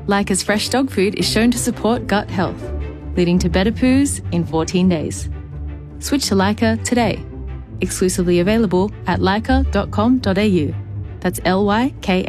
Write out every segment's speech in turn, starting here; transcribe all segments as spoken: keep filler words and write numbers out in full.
Leica's fresh dog food is shown to support gut health, leading to better poos in fourteen days. Switch to Leica today. Exclusively available at leica dot com dot a u. That's L Y K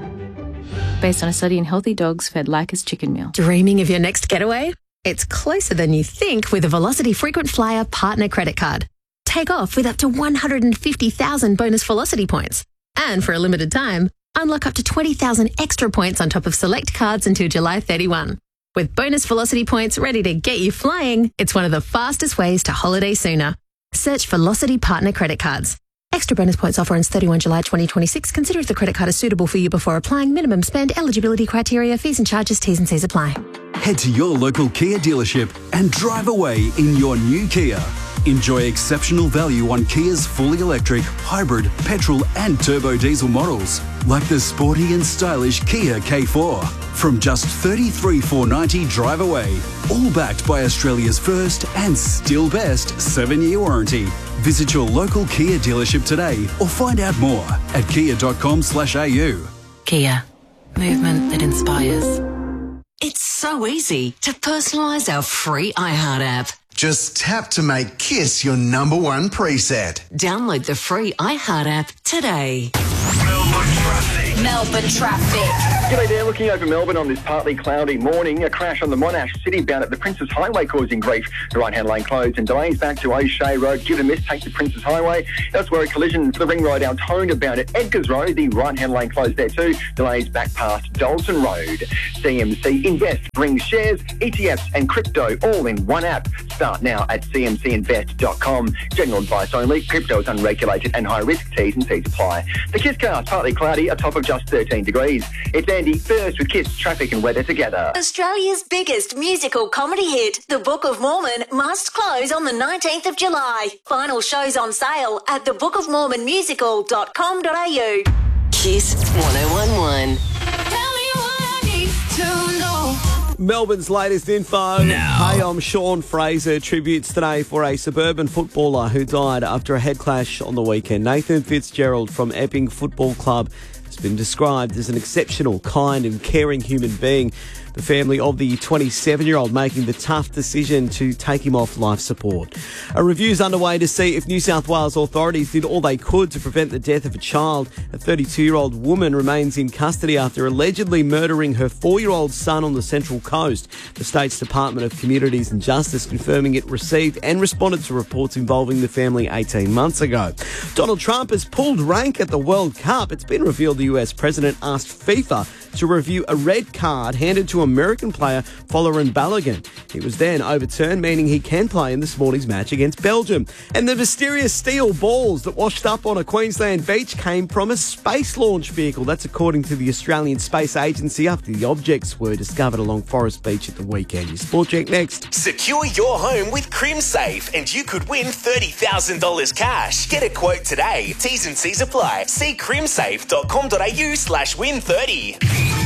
A. Based on a study in healthy dogs fed Leica's chicken meal. Dreaming of your next getaway? It's closer than you think with a Velocity Frequent Flyer Partner Credit Card. Take off with up to one hundred fifty thousand bonus Velocity points. And for a limited time, unlock up to twenty thousand extra points on top of select cards until July thirty-first. With bonus Velocity points ready to get you flying, it's one of the fastest ways to holiday sooner. Search Velocity Partner Credit Cards. Extra bonus points offer ends thirty-first of July twenty twenty-six. Consider if the credit card is suitable for you before applying. Minimum spend, eligibility criteria, fees and charges, T's and C's apply. Head to your local Kia dealership and drive away in your new Kia. Enjoy exceptional value on Kia's fully electric, hybrid, petrol and turbo diesel models, like the sporty and stylish Kia K four. From just thirty-three thousand four hundred ninety dollars drive away, all backed by Australia's first and still best seven-year warranty. Visit your local Kia dealership today or find out more at kia dot com slash a u. Kia. Movement that inspires. It's so easy to personalise our free iHeart app. Just tap to make Kiss your number one preset. Download the free iHeart app today. Melbourne traffic. Melbourne traffic. G'day there, looking over Melbourne on this partly cloudy morning. A crash on the Monash City bound at the Princes Highway causing grief. The right-hand lane closed and delays back to O'Shea Road. Give a miss, take the Princes Highway. Elsewhere, a collision for the Ring Road Altona bound at Edgars Road. The right-hand lane closed there too. Delays back past Dalton Road. C M C Invest brings shares, E T Fs and crypto all in one app. Start now at c m c invest dot com. General advice only. Crypto is unregulated and high risk. T's and C's apply. The Kiss cast partly cloudy, a top of just thirteen degrees. It's Andy first with Kiss traffic and weather together. Australia's biggest musical comedy hit, The Book of Mormon, must close on the nineteenth of July. Final shows on sale at the book of mormon musical dot com dot a u. Kiss one oh one one. Tell me what I need to know. Melbourne's latest info. Now. Hey, I'm Sean Fraser. Tributes today for a suburban footballer who died after a head clash on the weekend. Nathan Fitzgerald from Epping Football Club has been described as an exceptional, kind and caring human being. The family of the twenty-seven-year-old making the tough decision to take him off life support. A review's underway to see if New South Wales authorities did all they could to prevent the death of a child. A thirty-two-year-old woman remains in custody after allegedly murdering her four-year-old son on the Central Coast. The state's Department of Communities and Justice confirming it received and responded to reports involving the family eighteen months ago. Donald Trump has pulled rank at the World Cup. It's been revealed the U S president asked FIFA to review a red card handed to American player Folarin Balogun. It was then overturned, meaning he can play in this morning's match against Belgium. And the mysterious steel balls that washed up on a Queensland beach came from a space launch vehicle. That's according to the Australian Space Agency after the objects were discovered along Forest Beach at the weekend. Your Sport Check next. Secure your home with CrimSafe and you could win thirty thousand dollars cash. Get a quote today. T's and C's apply. See crimsafe dot com dot a u slash win thirty.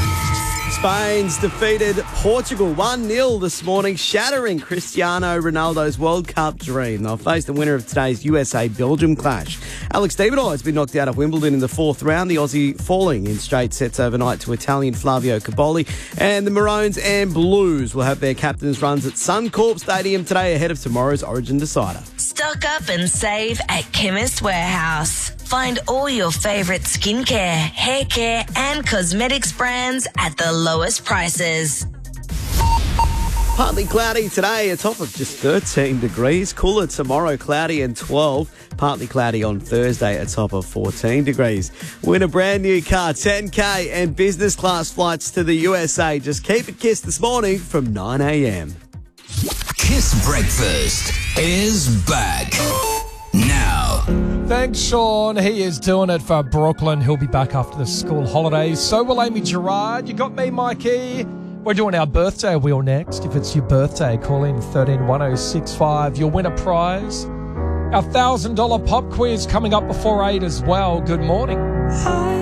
Spain's defeated Portugal one nil this morning, shattering Cristiano Ronaldo's World Cup dream. They'll face the winner of today's U S A-Belgium clash. Alex de Minaur has been knocked out of Wimbledon in the fourth round, the Aussie falling in straight sets overnight to Italian Flavio Cobolli. And the Maroons and Blues will have their captains' runs at Suncorp Stadium today ahead of tomorrow's Origin decider. Stock up and save at Chemist Warehouse. Find all your favourite skincare, hair care and cosmetics brands at the lowest prices. Partly cloudy today, a top of just thirteen degrees. Cooler tomorrow, cloudy and twelve. Partly cloudy on Thursday, a top of fourteen degrees. Win a brand new car, ten K and business class flights to the U S A. Just keep it Kiss this morning from nine a.m. Kiss Breakfast is back now. Thanks, Sean. He is doing it for Brooklyn. He'll be back after the school holidays. So will Amy Gerard. You got me, Mikey. We're doing our birthday wheel next. If it's your birthday, call in thirteen one oh six five. You'll win a prize. Our one thousand dollars pop quiz coming up before eight as well. Good morning.